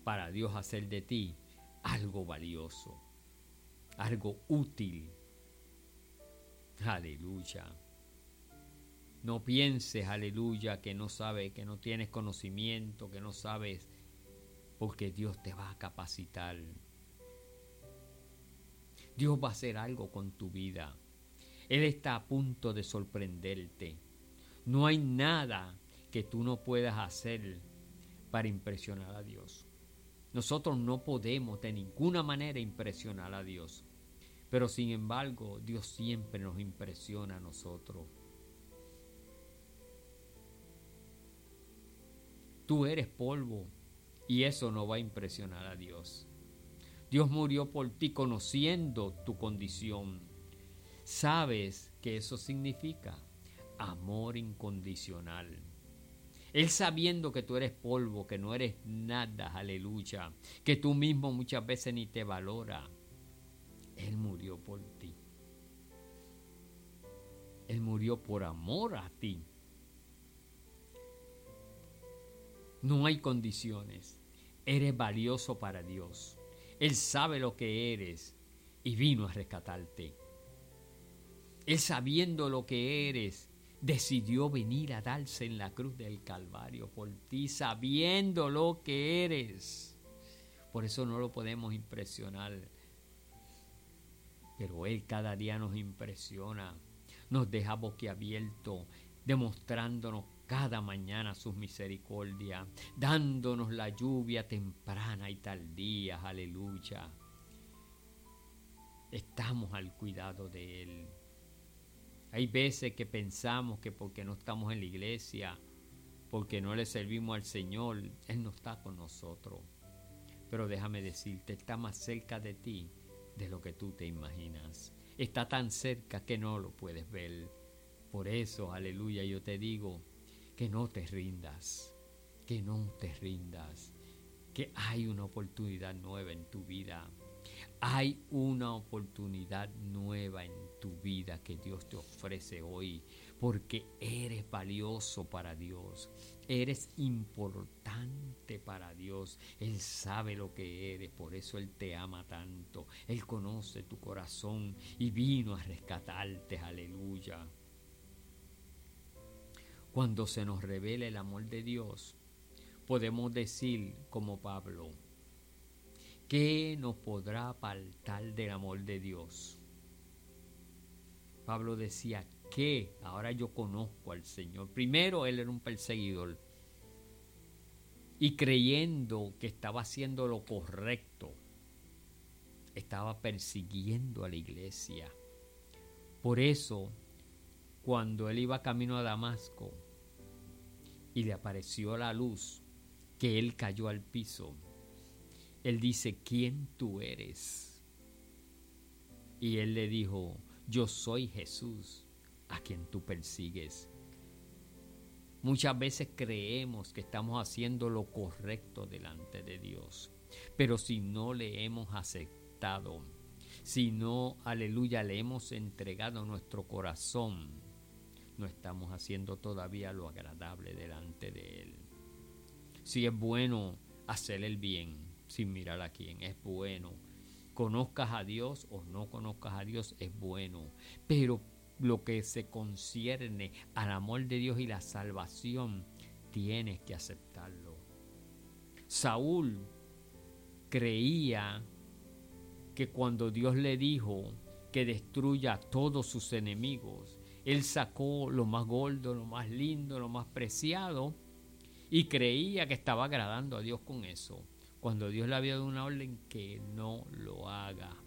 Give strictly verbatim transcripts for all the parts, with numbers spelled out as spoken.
para Dios hacer de ti algo valioso, algo útil. Aleluya. No pienses, aleluya, que no sabes, que no tienes conocimiento, que no sabes, porque Dios te va a capacitar. Dios va a hacer algo con tu vida. Él está a punto de sorprenderte. No hay nada que tú no puedas hacer para impresionar a Dios. Nosotros no podemos de ninguna manera impresionar a Dios. Pero sin embargo, Dios siempre nos impresiona a nosotros. Tú eres polvo y eso no va a impresionar a Dios. Dios murió por ti conociendo tu condición. ¿Sabes qué eso significa? Amor incondicional. Él sabiendo que tú eres polvo, que no eres nada, aleluya, que tú mismo muchas veces ni te valora. Él murió por ti. Él murió por amor a ti. No hay condiciones. Eres valioso para Dios. Él sabe lo que eres y vino a rescatarte. Él sabiendo lo que eres, decidió venir a darse en la cruz del Calvario por ti, sabiendo lo que eres. Por eso no lo podemos impresionar. Pero Él cada día nos impresiona, nos deja boquiabierto, demostrándonos cada mañana sus misericordias, dándonos la lluvia temprana y tardía, aleluya. Estamos al cuidado de Él. Hay veces que pensamos que porque no estamos en la iglesia, porque no le servimos al Señor, Él no está con nosotros. Pero déjame decirte, está más cerca de ti de lo que tú te imaginas. Está tan cerca que no lo puedes ver. Por eso, aleluya, yo te digo que no te rindas, que no te rindas, que hay una oportunidad nueva en tu vida. Hay una oportunidad nueva en tu vida que Dios te ofrece hoy, porque eres valioso para Dios, eres importante para Dios. Él sabe lo que eres, por eso Él te ama tanto. Él conoce tu corazón y vino a rescatarte, aleluya. Cuando se nos revela el amor de Dios, podemos decir como Pablo, ¿qué nos podrá apartar del amor de Dios? Pablo decía, ¿qué? Ahora yo conozco al Señor. Primero él era un perseguidor y creyendo que estaba haciendo lo correcto, estaba persiguiendo a la iglesia. Por eso, cuando él iba camino a Damasco y le apareció la luz, que él cayó al piso, él dice, ¿quién tú eres? Y él le dijo, yo soy Jesús, a quien tú persigues. Muchas veces creemos que estamos haciendo lo correcto delante de Dios, pero si no le hemos aceptado, si no, aleluya, le hemos entregado nuestro corazón, no estamos haciendo todavía lo agradable delante de Él. Si es bueno hacer el bien, sin mirar a quién, es bueno. Conozcas a Dios o no conozcas a Dios, es bueno. Pero lo que se concierne al amor de Dios y la salvación, tienes que aceptarlo. Saúl creía que cuando Dios le dijo que destruya a todos sus enemigos, él sacó lo más gordo, lo más lindo, lo más preciado y creía que estaba agradando a Dios con eso, cuando Dios le había dado una orden que no lo haga.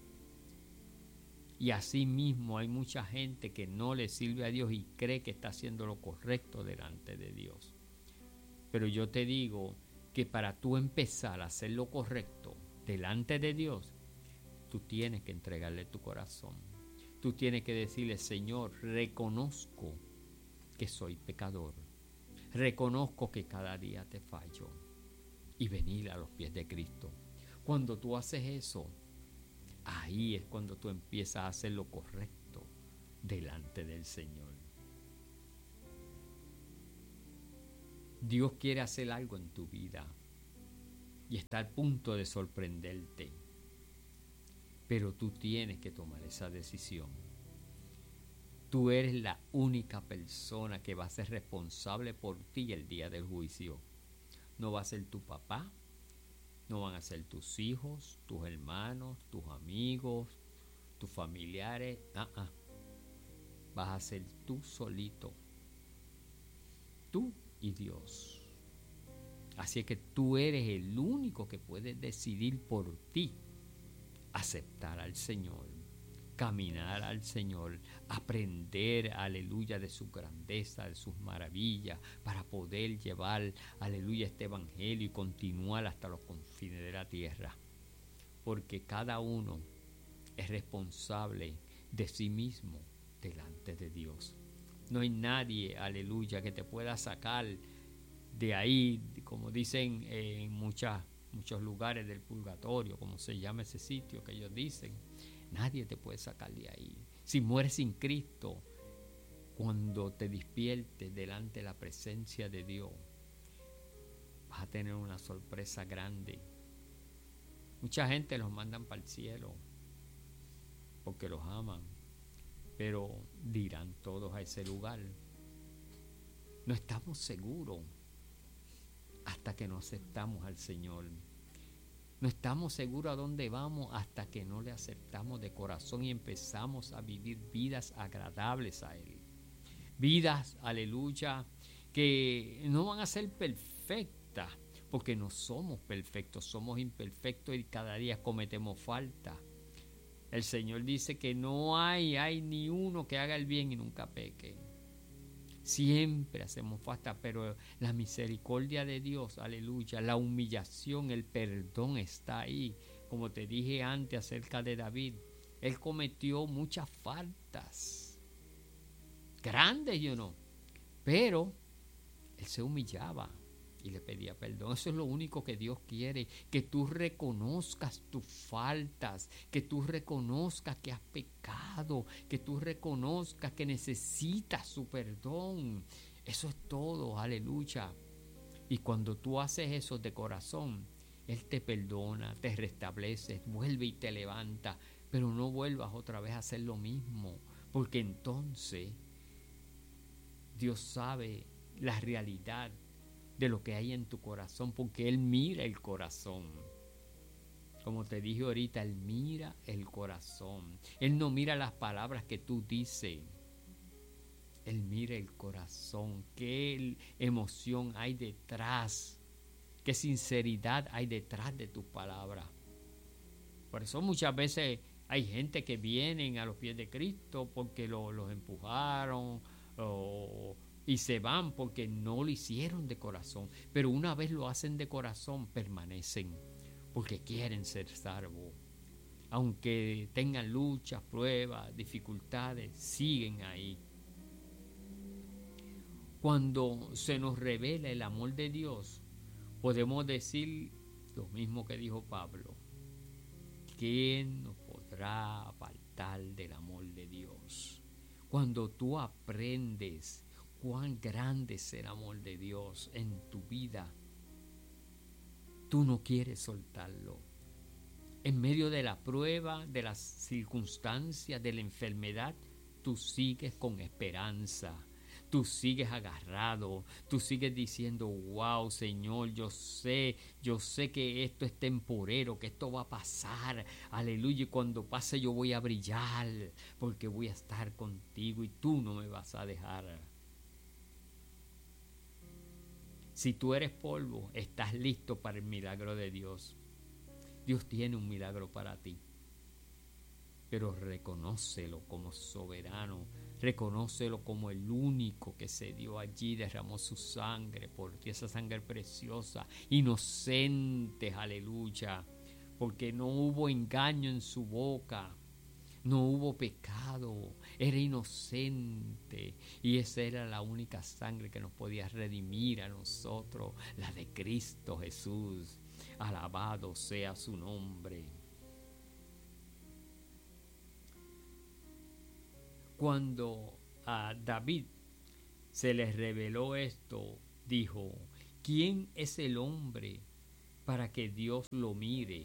Y así mismo hay mucha gente que no le sirve a Dios y cree que está haciendo lo correcto delante de Dios. Pero yo te digo que para tú empezar a hacer lo correcto delante de Dios, tú tienes que entregarle tu corazón. Tú tienes que decirle, Señor, reconozco que soy pecador. Reconozco que cada día te fallo. Y venir a los pies de Cristo. Cuando tú haces eso, ahí es cuando tú empiezas a hacer lo correcto delante del Señor. Dios quiere hacer algo en tu vida. y está al punto de sorprenderte. Pero tú tienes que tomar esa decisión. Tú eres la única persona que va a ser responsable por ti el día del juicio. No va a ser tu papá, no van a ser tus hijos, tus hermanos, tus amigos, tus familiares. Ah, ah. Vas a ser tú solito. Tú y Dios. Así es que tú eres el único que puede decidir por ti. Aceptar al Señor, caminar al Señor, aprender, aleluya, de su grandeza, de sus maravillas, para poder llevar, aleluya, este evangelio y continuar hasta los confines de la tierra. Porque cada uno es responsable de sí mismo delante de Dios. No hay nadie, aleluya, que te pueda sacar de ahí, como dicen en muchas, muchos lugares del purgatorio, como se llama ese sitio que ellos dicen. Nadie te puede sacar de ahí. Si mueres sin Cristo, cuando te despiertes delante de la presencia de Dios, vas a tener una sorpresa grande. Mucha gente los mandan para el cielo porque los aman, pero dirán todos a ese lugar. No estamos seguros hasta que no aceptamos al Señor. No estamos seguros a dónde vamos hasta que no le aceptamos de corazón y empezamos a vivir vidas agradables a Él. Vidas, aleluya, que no van a ser perfectas, porque no somos perfectos, somos imperfectos y cada día cometemos falta. El Señor dice que no hay, hay ni uno que haga el bien y nunca peque. Siempre hacemos falta, pero la misericordia de Dios, aleluya, la humillación, el perdón está ahí. Como te dije antes acerca de David, él cometió muchas faltas, grandes, yo no, pero él se humillaba y le pedía perdón. Eso es lo único que Dios quiere, que tú reconozcas tus faltas, que tú reconozcas que has pecado, que tú reconozcas que necesitas su perdón. Eso es todo, aleluya. Y cuando tú haces eso de corazón, Él te perdona, te restablece, vuelve y te levanta, pero no vuelvas otra vez a hacer lo mismo, porque entonces Dios sabe la realidad de lo que hay en tu corazón, porque Él mira el corazón. Como te dije ahorita, Él mira el corazón. Él no mira las palabras que tú dices. Él mira el corazón. Qué emoción hay detrás. Qué sinceridad hay detrás de tus palabras. Por eso muchas veces hay gente que vienen a los pies de Cristo porque lo, los empujaron o y se van porque no lo hicieron de corazón. Pero una vez lo hacen de corazón, permanecen porque quieren ser salvos. Aunque tengan luchas, pruebas, dificultades, siguen ahí. Cuando se nos revela el amor de Dios, podemos decir lo mismo que dijo Pablo. ¿Quién nos podrá apartar del amor de Dios? Cuando tú aprendes cuán grande es el amor de Dios en tu vida, tú no quieres soltarlo. En medio de la prueba, de las circunstancias, de la enfermedad, tú sigues con esperanza. Tú sigues agarrado, tú sigues diciendo, wow, Señor, yo sé, yo sé que esto es temporero, que esto va a pasar, aleluya, y cuando pase yo voy a brillar, porque voy a estar contigo y tú no me vas a dejar. Si tú eres polvo, estás listo para el milagro de Dios. Dios tiene un milagro para ti, pero reconócelo como soberano. Reconócelo como el único que se dio allí, derramó su sangre por ti, esa sangre preciosa, inocente, aleluya, porque no hubo engaño en su boca, no hubo pecado, era inocente y esa era la única sangre que nos podía redimir a nosotros, la de Cristo Jesús. Alabado sea su nombre. Cuando a David se le reveló esto, dijo, ¿quién es el hombre para que Dios lo mire.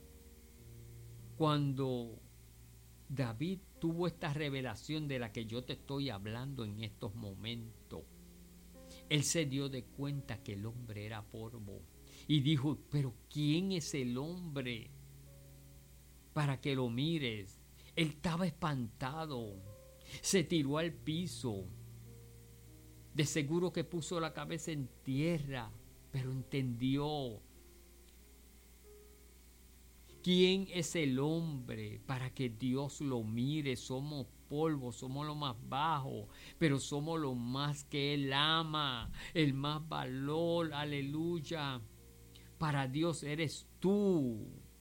Cuando David tuvo esta revelación de la que yo te estoy hablando en estos momentos, él se dio de cuenta que el hombre era polvo y dijo, pero ¿quién es el hombre para que lo mires? Él estaba espantado, se tiró al piso, de seguro que puso la cabeza en tierra, pero entendió. ¿Quién es el hombre para que Dios lo mire? Somos polvo, somos lo más bajo, pero somos lo más que Él ama, el más valor, aleluya. Para Dios eres tú.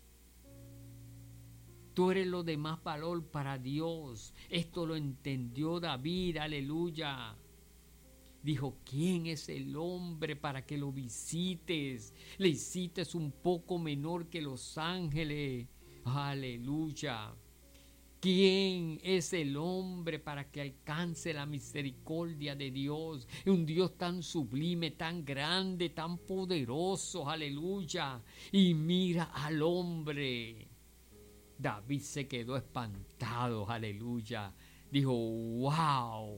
Tú eres lo de más valor para Dios. Esto lo entendió David, aleluya. Dijo, ¿quién es el hombre para que lo visites? Le hiciste un poco menor que los ángeles. Aleluya. ¿Quién es el hombre para que alcance la misericordia de Dios? Un Dios tan sublime, tan grande, tan poderoso. Aleluya. Y mira al hombre. David se quedó espantado. Aleluya. Dijo, wow.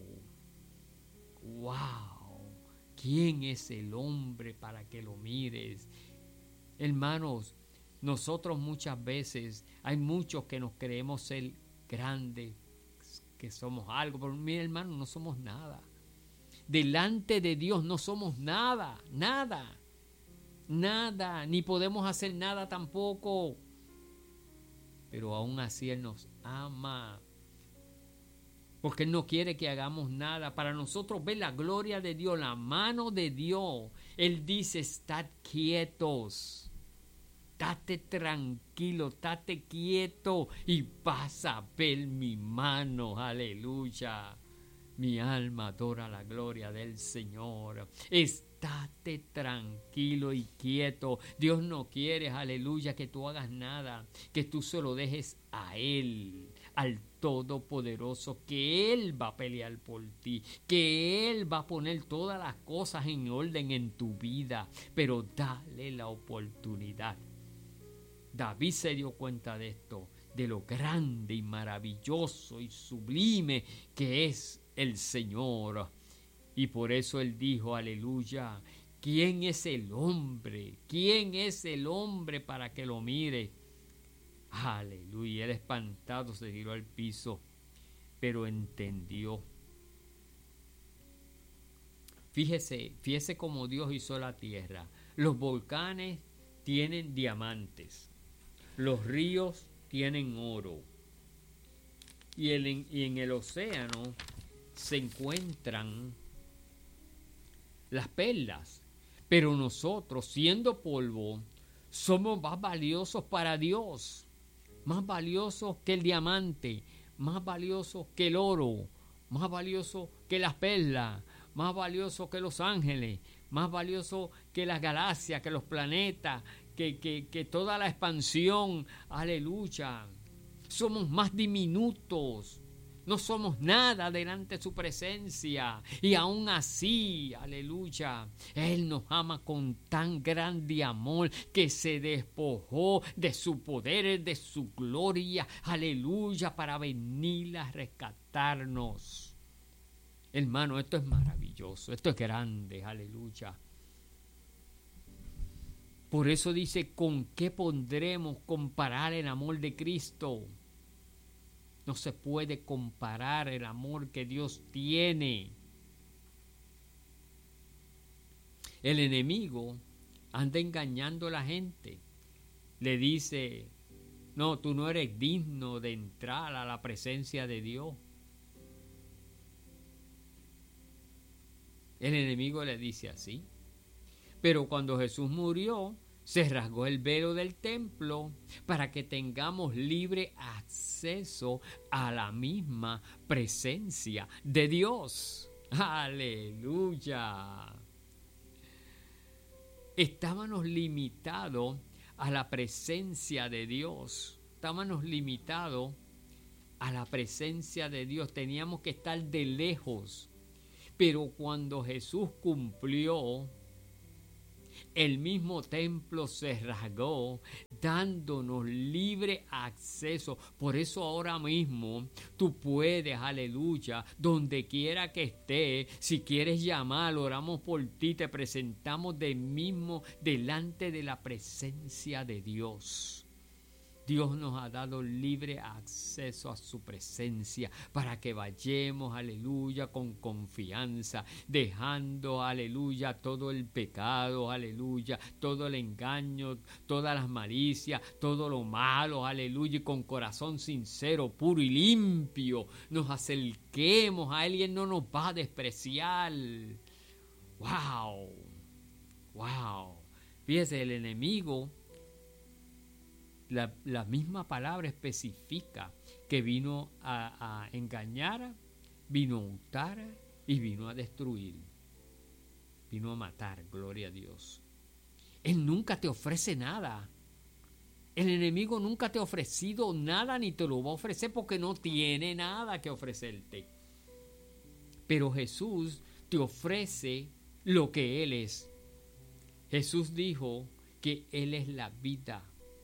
¡Wow! ¿Quién es el hombre para que lo mires? Hermanos, nosotros muchas veces, hay muchos que nos creemos ser grandes, que somos algo, pero mira, hermano, no somos nada. Delante de Dios no somos nada, nada, nada, ni podemos hacer nada tampoco. Pero aún así Él nos ama. Porque Él no quiere que hagamos nada. Para nosotros ver la gloria de Dios, la mano de Dios. Él dice, estad quietos. Estate tranquilo, estate quieto y vas a ver mi mano. Aleluya. Mi alma adora la gloria del Señor. Estate tranquilo y quieto. Dios no quiere, aleluya, que tú hagas nada. Que tú se lo dejes a Él, al Todopoderoso, que Él va a pelear por ti, que Él va a poner todas las cosas en orden en tu vida, pero dale la oportunidad. David se dio cuenta de esto, de lo grande y maravilloso y sublime que es el Señor. Y por eso Él dijo, aleluya, ¿quién es el hombre? ¿Quién es el hombre para que lo mire? Aleluya, él espantado se tiró al piso, pero entendió. Fíjese, fíjese cómo Dios hizo la tierra. Los volcanes tienen diamantes, los ríos tienen oro, y, el, y en el océano se encuentran las perlas. Pero nosotros, siendo polvo, somos más valiosos para Dios. Más valiosos que el diamante, más valiosos que el oro, más valiosos que las perlas, más valiosos que los ángeles, más valiosos que las galaxias, que los planetas, que, que, que toda la expansión. Aleluya. Somos más diminutos. No somos nada delante de su presencia. Y aún así, aleluya, Él nos ama con tan grande amor que se despojó de su poder, de su gloria, aleluya, para venir a rescatarnos. Hermano, esto es maravilloso, esto es grande, aleluya. Por eso dice, ¿con qué pondremos comparar el amor de Cristo? No se puede comparar el amor que Dios tiene. El enemigo anda engañando a la gente. Le dice, no, tú no eres digno de entrar a la presencia de Dios. El enemigo le dice así. Pero cuando Jesús murió, se rasgó el velo del templo para que tengamos libre acceso a la misma presencia de Dios. ¡Aleluya! Estábamos limitados a la presencia de Dios. Estábamos limitados a la presencia de Dios. Teníamos que estar de lejos. Pero cuando Jesús cumplió el mismo templo se rasgó, dándonos libre acceso. Por eso ahora mismo tú puedes, aleluya, donde quiera que estés, si quieres llamar, oramos por ti, te presentamos de mismo delante de la presencia de Dios. Dios nos ha dado libre acceso a su presencia para que vayamos, aleluya, con confianza, dejando, aleluya, todo el pecado, aleluya, todo el engaño, todas las malicias, todo lo malo, aleluya, y con corazón sincero, puro y limpio, nos acerquemos a Él y Él no nos va a despreciar. ¡Wow! ¡Wow! Fíjese, el enemigo, La, la misma palabra especifica que vino a, a engañar, vino a hurtar y vino a destruir. Vino a matar, gloria a Dios. Él nunca te ofrece nada. El enemigo nunca te ha ofrecido nada ni te lo va a ofrecer porque no tiene nada que ofrecerte. Pero Jesús te ofrece lo que Él es. Jesús dijo que Él es la vida.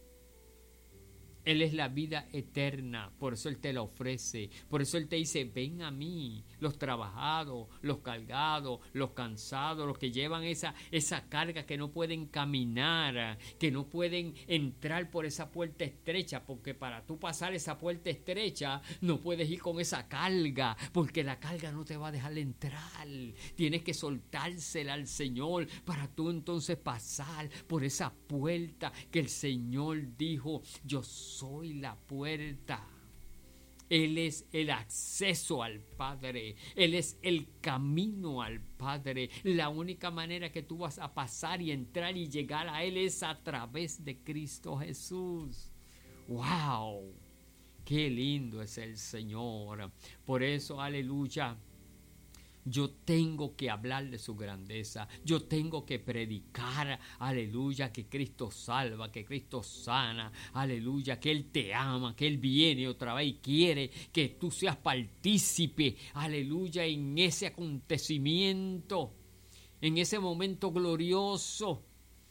Él es la vida eterna, por eso Él te la ofrece, por eso Él te dice, ven a mí, los trabajados, los cargados, los cansados, los que llevan esa, esa carga que no pueden caminar, que no pueden entrar por esa puerta estrecha, porque para tú pasar esa puerta estrecha no puedes ir con esa carga, porque la carga no te va a dejar entrar, tienes que soltársela al Señor para tú entonces pasar por esa puerta que el Señor dijo, yo soy. Soy la puerta. Él es el acceso al Padre. Él es el camino al Padre. La única manera que tú vas a pasar y entrar y llegar a Él es a través de Cristo Jesús. ¡Wow! ¡Qué lindo es el Señor! Por eso, aleluya, yo tengo que hablar de su grandeza, yo tengo que predicar, aleluya, que Cristo salva, que Cristo sana, aleluya, que Él te ama, que Él viene otra vez y quiere que tú seas partícipe, aleluya, en ese acontecimiento, en ese momento glorioso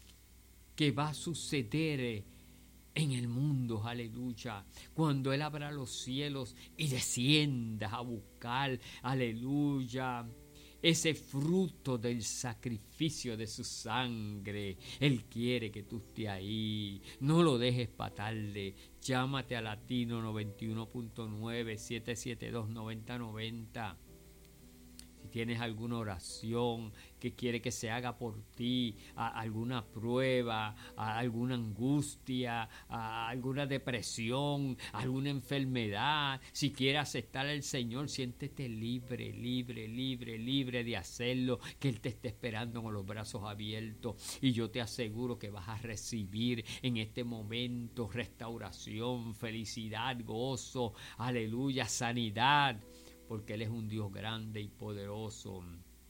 que va a suceder en el mundo, aleluya, cuando Él abra los cielos y descienda a buscar, aleluya, ese fruto del sacrificio de su sangre. Él quiere que tú estés ahí, no lo dejes para tarde. Llámate a Latino noventa y uno punto nueve, siete siete dos, noventa noventa. Si tienes alguna oración que quiere que se haga por ti, a alguna prueba, a alguna angustia, a alguna depresión, a alguna enfermedad, si quieres aceptar al Señor, siéntete libre, libre, libre, libre de hacerlo, que Él te esté esperando con los brazos abiertos. Y yo te aseguro que vas a recibir en este momento restauración, felicidad, gozo, aleluya, sanidad, porque Él es un Dios grande y poderoso.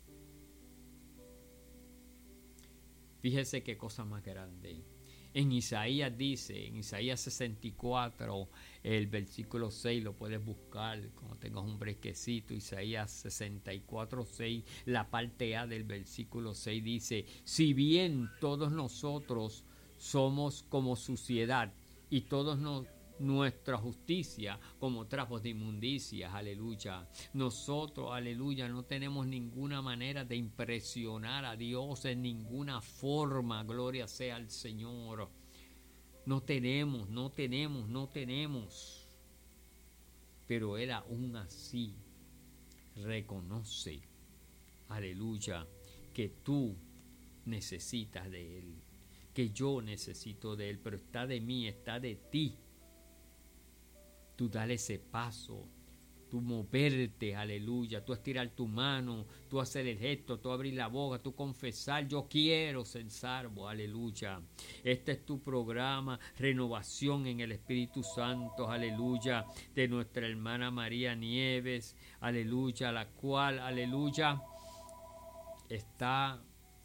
Fíjese qué cosa más grande. En Isaías dice, en Isaías sesenta y cuatro, el versículo seis, lo puedes buscar cuando tengas un brequecito. Isaías sesenta y cuatro, seis, la parte A del versículo seis dice, si bien todos nosotros somos como suciedad y todos nos nuestra justicia como trapos de inmundicia, aleluya. Nosotros, aleluya, no tenemos ninguna manera de impresionar a Dios en ninguna forma, gloria sea al Señor. No tenemos, no tenemos, no tenemos. Pero Él aún así reconoce, aleluya, que tú necesitas de Él, que yo necesito de Él, pero está de mí, está de ti. Tú dale ese paso, tú moverte, aleluya, tú estirar tu mano, tú hacer el gesto, tú abrir la boca, tú confesar, yo quiero ser salvo, aleluya. Este es tu programa, Renovación en el Espíritu Santo, aleluya, de nuestra hermana María Nieves, aleluya, la cual, aleluya, está,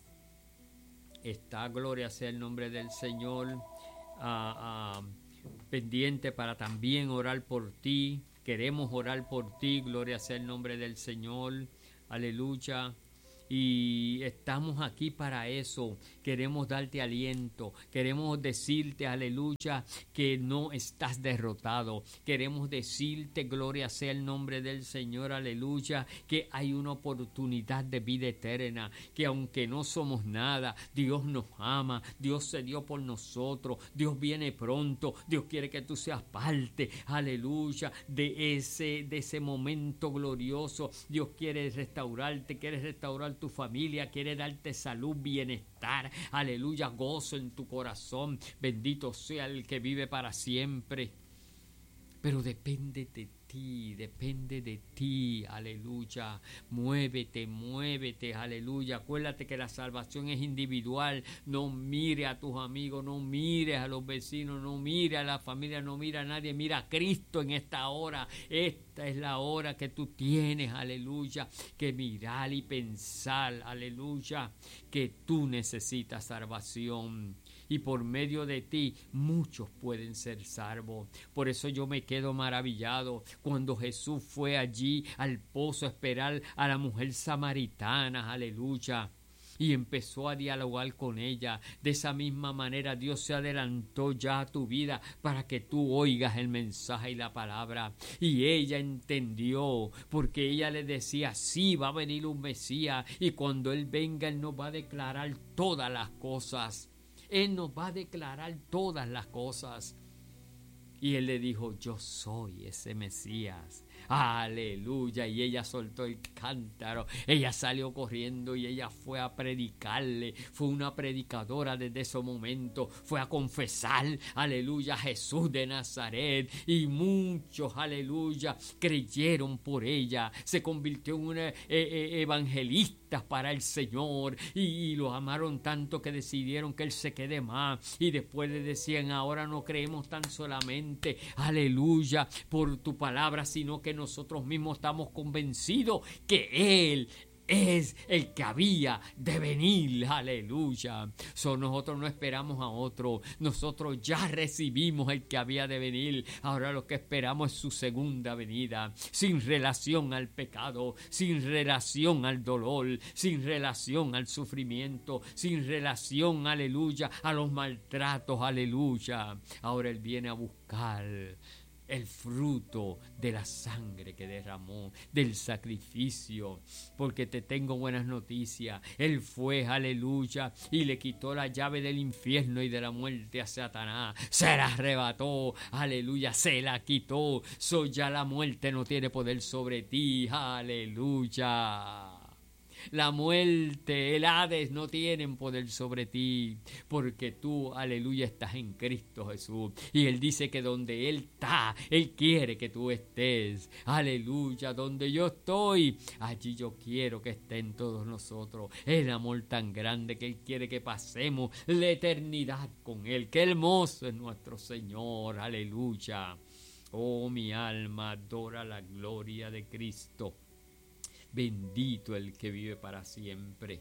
está, gloria sea el nombre del Señor, a, a pendiente para también orar por ti. Queremos orar por ti, gloria sea el nombre del Señor, aleluya. Y estamos aquí para eso. Queremos darte aliento. Queremos decirte, aleluya, que no estás derrotado. Queremos decirte, gloria sea el nombre del Señor, aleluya, que hay una oportunidad de vida eterna. Que aunque no somos nada, Dios nos ama. Dios se dio por nosotros. Dios viene pronto. Dios quiere que tú seas parte, aleluya, de ese, de ese momento glorioso. Dios quiere restaurarte, quiere restaurar tu familia, quiere darte salud, bienestar, aleluya, gozo en tu corazón. Bendito sea el que vive para siempre. Pero depende de ti, depende de ti, aleluya. Muévete, muévete, aleluya. Acuérdate que la salvación es individual. No mire a tus amigos, no mires a los vecinos, no mire a la familia, no mire a nadie. Mira a Cristo en esta hora. Esta es la hora que tú tienes, aleluya, que mirar y pensar, aleluya, que tú necesitas salvación. Y por medio de ti muchos pueden ser salvos. Por eso yo me quedo maravillado cuando Jesús fue allí al pozo a esperar a la mujer samaritana, aleluya, y empezó a dialogar con ella. De esa misma manera Dios se adelantó ya a tu vida para que tú oigas el mensaje y la palabra. Y ella entendió, porque ella le decía, sí, va a venir un Mesías, y cuando Él venga, Él nos va a declarar todas las cosas. Él nos va a declarar todas las cosas. Y Él le dijo, yo soy ese Mesías. Aleluya. Y ella soltó el cántaro. Ella salió corriendo y ella fue a predicarle. Fue una predicadora desde ese momento. Fue a confesar, aleluya, a Jesús de Nazaret. Y muchos, aleluya, creyeron por ella. Se convirtió en una eh, eh, evangelista para el Señor. Y, y lo amaron tanto que decidieron que Él se quede más. Y después le decían, ahora no creemos tan solamente, aleluya, por tu palabra, sino que nosotros mismos estamos convencidos que Él es el que había de venir, aleluya. So, nosotros no esperamos a otro, nosotros ya recibimos el que había de venir. Ahora lo que esperamos es su segunda venida, sin relación al pecado, sin relación al dolor, sin relación al sufrimiento, sin relación, aleluya, a los maltratos, aleluya. Ahora Él viene a buscar el fruto de la sangre que derramó, del sacrificio, porque te tengo buenas noticias. Él fue, aleluya, y le quitó la llave del infierno y de la muerte a Satanás. Se la arrebató, aleluya, se la quitó. So ya la muerte no tiene poder sobre ti, aleluya. La muerte, el Hades no tienen poder sobre ti, porque tú, aleluya, estás en Cristo Jesús. Y Él dice que donde Él está, Él quiere que tú estés. Aleluya, donde yo estoy, allí yo quiero que estén todos nosotros. El amor tan grande que Él quiere que pasemos la eternidad con Él. Qué hermoso es nuestro Señor, aleluya. Oh, mi alma adora la gloria de Cristo. Bendito el que vive para siempre.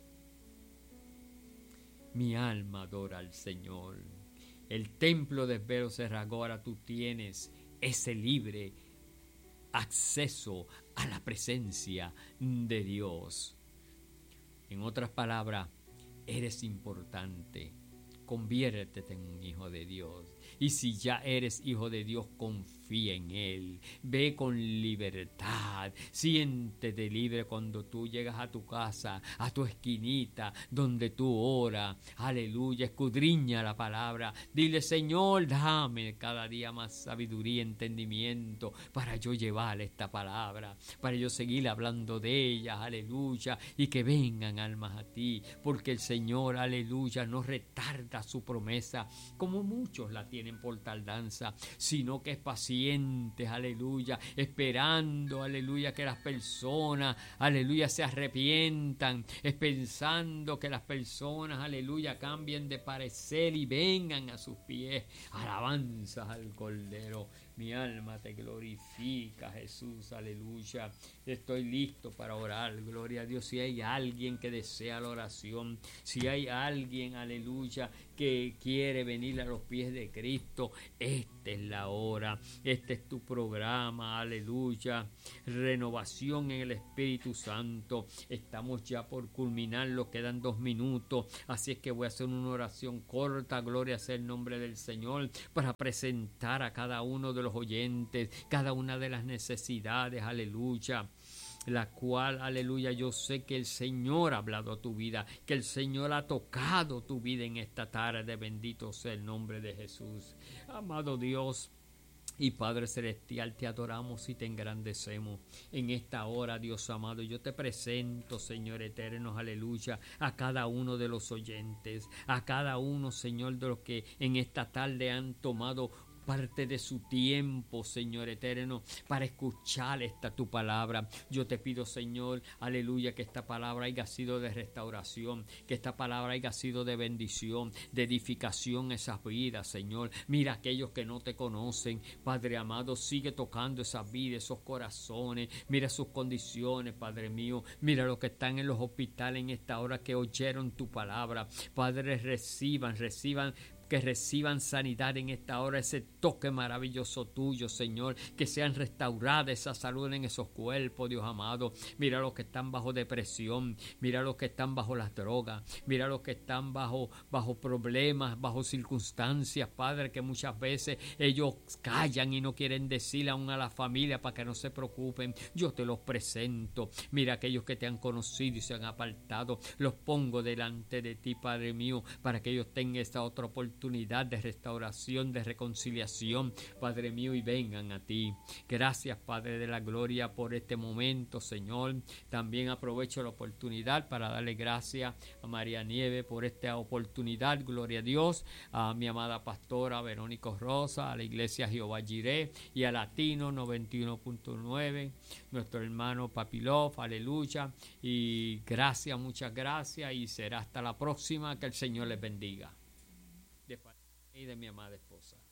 Mi alma adora al Señor. El templo de Vero se rasgó. Ahora tú tienes ese libre acceso a la presencia de Dios. En otras palabras, eres importante. Conviértete en un hijo de Dios. Y si ya eres hijo de Dios, confía en Él. Ve con libertad. Siéntete libre cuando tú llegas a tu casa, a tu esquinita, donde tú oras. Aleluya, escudriña la palabra. Dile, Señor, dame cada día más sabiduría y entendimiento para yo llevar esta palabra, para yo seguir hablando de ella. Aleluya, y que vengan almas a ti, porque el Señor, aleluya, no retarda su promesa, como muchos la tienen por tardanza, sino que es paciente, aleluya, esperando, aleluya, que las personas, aleluya, se arrepientan, es pensando que las personas, aleluya, cambien de parecer y vengan a sus pies. Alabanzas al Cordero. Mi alma te glorifica, Jesús, aleluya. Estoy listo para orar, gloria a Dios. Si hay alguien que desea la oración, si hay alguien, aleluya, que quiere venir a los pies de Cristo, Cristo, esta es la hora, este es tu programa, aleluya, renovación en el Espíritu Santo. Estamos ya por culminarlo, quedan dos minutos, así es que voy a hacer una oración corta, gloria sea el nombre del Señor, para presentar a cada uno de los oyentes, cada una de las necesidades, aleluya, la cual, aleluya, yo sé que el Señor ha hablado a tu vida, que el Señor ha tocado tu vida en esta tarde. Bendito sea el nombre de Jesús. Amado Dios y Padre Celestial, te adoramos y te engrandecemos en esta hora, Dios amado. Yo te presento, Señor eterno, aleluya, a cada uno de los oyentes, a cada uno, Señor, de los que en esta tarde han tomado parte de su tiempo, Señor eterno, para escuchar esta tu palabra. Yo te pido, Señor, aleluya, que esta palabra haya sido de restauración, que esta palabra haya sido de bendición, de edificación a esas vidas, Señor. Mira aquellos que no te conocen, Padre amado, sigue tocando esas vidas, esos corazones, mira sus condiciones, Padre mío, mira los que están en los hospitales en esta hora que oyeron tu palabra, Padre, reciban, reciban que reciban sanidad en esta hora, ese toque maravilloso tuyo, Señor, que sean restauradas esa salud en esos cuerpos, Dios amado. Mira los que están bajo depresión, mira los que están bajo las drogas, mira los que están bajo, bajo problemas, bajo circunstancias, Padre, que muchas veces ellos callan y no quieren decirle aún a la familia para que no se preocupen. Yo te los presento. Mira aquellos que te han conocido y se han apartado, los pongo delante de ti, Padre mío, para que ellos tengan esta otra oportunidad de restauración, de reconciliación, Padre mío, y vengan a ti. Gracias, Padre de la gloria, por este momento, Señor. También aprovecho la oportunidad para darle gracias a María Nieve por esta oportunidad, gloria a Dios, a mi amada pastora Verónica Rosa, a la iglesia Jehová Jireh y a Latino noventa y uno punto nueve, nuestro hermano Papilov, aleluya, y gracias, muchas gracias, y será hasta la próxima. Que el Señor les bendiga. De parte y de mi amada esposa.